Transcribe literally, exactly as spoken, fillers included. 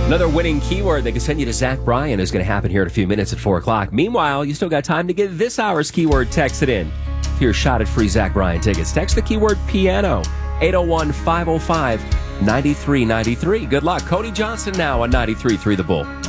Another winning keyword that can send you to Zach Bryan is going to happen here in a few minutes at four o'clock. Meanwhile, you still got time to get this hour's keyword texted in. For your shot at free Zach Bryan tickets, text the keyword piano, eight oh one, five oh five, nine three nine three. Good luck. Cody Johnson now on ninety-three point three The Bull.